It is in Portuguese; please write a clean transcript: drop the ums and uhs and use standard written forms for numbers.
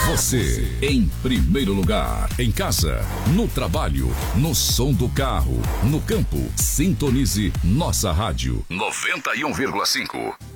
Você, em primeiro lugar. Em casa, no trabalho, no som do carro, no campo. Sintonize nossa rádio 91,5.